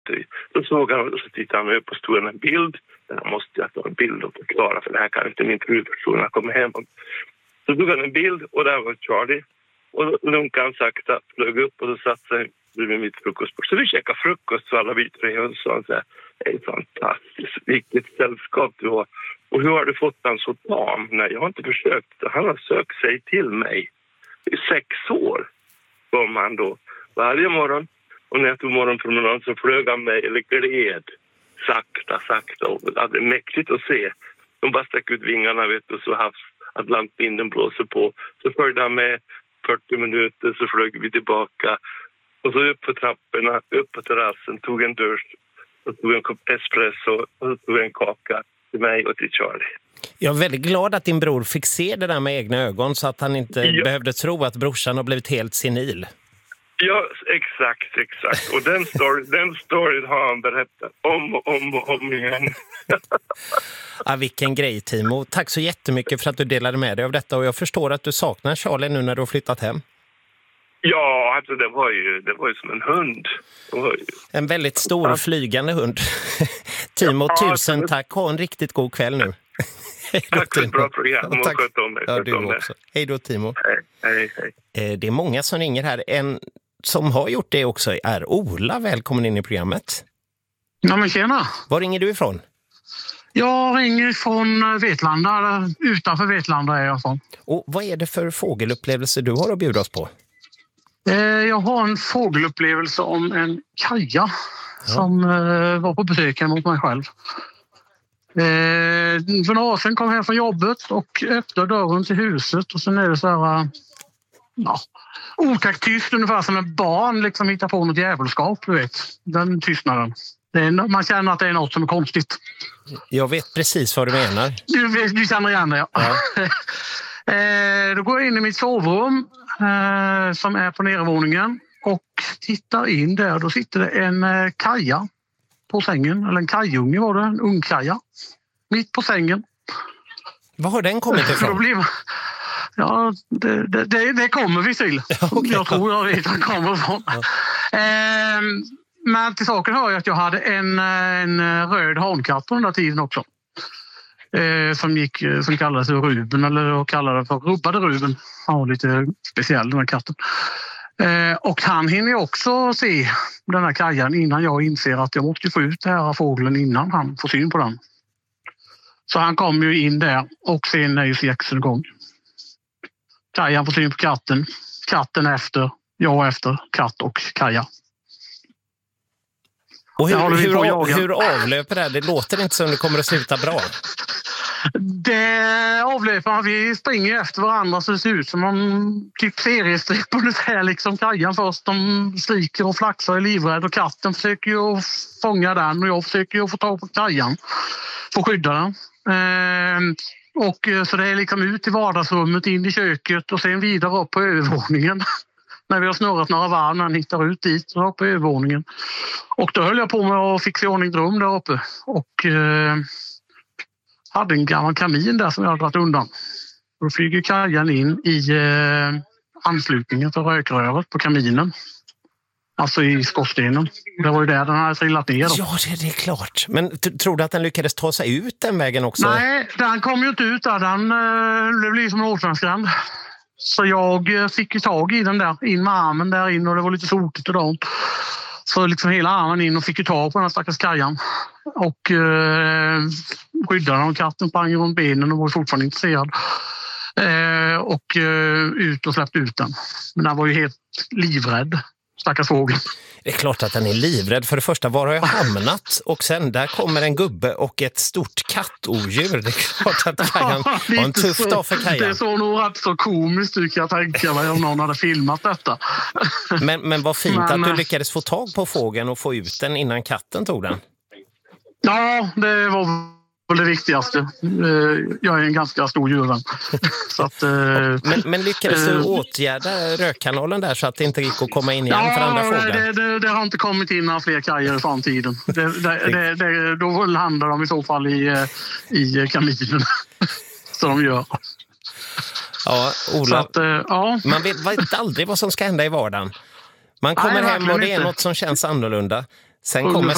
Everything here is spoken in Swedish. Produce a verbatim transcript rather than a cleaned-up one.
batteri. Då såg han och så tittade han upp och stod en bild. Jag måste jag ta en bild och förklara, för det här kan inte min huvudperson när jag kommer hem. Så tog han en bild och där var Charlie. Och lunkan sakta flög upp och så satt sig vid mitt frukostbord. Så vi käkade frukost så alla vi tre och så han sa, det är fantastiskt, vilket sällskap du har. Och hur har du fått han så tam? Nej, jag har inte försökt. Han har sökt sig till mig. I sex år kom han då varje morgon. Och när jag tog morgonpromenad så flög han mig, eller gled, sakta, sakta. Och det hade mäktigt att se. De bara stack ut vingarna, vet du, så havs, Atlantvinden blåser på. Så följde han med fyrtio minuter, så flög vi tillbaka. Och så upp på trapporna, upp på terrassen, tog en dusch. Och tog en kopp espresso och så tog en kaka till mig och till Charlie. Jag är väldigt glad att din bror fick se det där med egna ögon så att han inte ja. behövde tro att brorsan har blivit helt senil. Ja, exakt, exakt. Och den story, den storyn har han berättat om och om och om igen. Ja, vilken grej, Timo. Tack så jättemycket för att du delade med dig av detta. Och jag förstår att du saknar Charlie nu när du har flyttat hem. Ja, alltså det var ju, det var ju som en hund. Ju... En väldigt stor ja. flygande hund. Timo, ja, tusen tack. Ha en riktigt god kväll nu. Tack för ett bra program. Ja, tack. Ja, du också. Hej då, Timo. Hej, hej, hej. Det är många som ringer här. En som har gjort det också är Ola. Välkommen in i programmet. Ja, men tjena. Var ringer du ifrån? Jag ringer från Vetlanda. Utanför Vetlanda är jag från. Och vad är det för fågelupplevelse du har att bjuda oss på? Jag har en fågelupplevelse om en kaja ja. som var på besök mot mig själv. För några år sedan kom jag hem från jobbet och öppnade dörren till huset och sen är det så här, ja, otäckt tyst, ungefär som en barn liksom hittar på något jävelskap, du vet. Den tystnaden. Det är, man känner att det är något som är konstigt. Jag vet precis vad du menar. Du, du känner igen det, ja. ja. Då går jag in i mitt sovrum som är på nedervåningen och tittar in där. Då sitter det en kaja på sängen, eller en kajunge var det, en ung kaja. Mitt på sängen. Var har den kommit ifrån? Blir, ja, det, det, det kommer vi till. Okay. Jag tror jag vet att den kommer ifrån. Ja. Eh, men till saken hör jag att jag hade en, en röd hankatt på den där tiden också. Eh, som gick, som kallades Ruben, eller jag kallade för rubbade Ruben. Han var lite speciell, den här katten. Eh, och han hinner också se den här kajan innan jag inser att jag måste få ut den här fågeln innan han får syn på den. Så han kom ju in där och sen är ju cirkeln igång. Kajan får syn på katten, katten efter, jag efter, katt och kaja. Och hur, hur, hur avlöper det här? Det låter inte som det kommer att sluta bra. Det avlöper, vi springer efter varandra så det ser ut som en typ seriestripp ungefär, liksom kajan först. De skriker och flaxar i livrädd och katten försöker ju fånga den och jag försöker ju få tag på kajan för att skydda den. Ehm, och så det är liksom ut i vardagsrummet, in i köket och sen vidare upp på övervåningen. När vi har snurrat några varv när han hittar ut dit och upp på övervåningen. Och då höll jag på med att fixa i ordning rum där uppe och eh, hade en gammal kamin där som jag hade dragit undan. Då flyger kajan in i eh, anslutningen för rökröret på kaminen. Alltså i skorstenen. Det var ju där den hade trillat ner. Då. Ja, det, det är klart. Men t- tror du att den lyckades ta sig ut den vägen också? Nej, den kom ju inte ut där. Den eh, det blev som en återvändsgränd. Så jag fick ju tag i den där, in med armen där in och det var lite sotigt och dant. Så liksom hela armen in och fick ju tag på den här stackars kajan. Och eh, skyddade den och katten sprang runt benen och var fortfarande intresserad. Eh, och eh, ut och släppte ut den. Men den var ju helt livrädd, stackars fågel. Det är klart att den är livrädd. För det första, var har jag hamnat? Och sen, där kommer en gubbe och ett stort kattodjur. Det är klart att Kajan var en tuff dag för Kajan. Det är så nog rätt så komiskt, tycker jag tänka mig, om någon hade filmat detta. Men, men vad fint men, att du lyckades få tag på fågeln och få ut den innan katten tog den. Ja, det var det viktigaste. Jag är en ganska stor djurvän. Så att, men, men lyckades du åtgärda rökkanalen där så att det inte gick att komma in igen ja, för andra fåglar? Det, det, det har inte kommit in några fler kajer i framtiden. Det, det, det, det, då landar de i så fall i, i kaminen. Så de gör. Ja, Ola. Att, ja. Man vet, vet aldrig vad som ska hända i vardagen. Man kommer Nej, hem och det är inte. Något som känns annorlunda. Sen kommer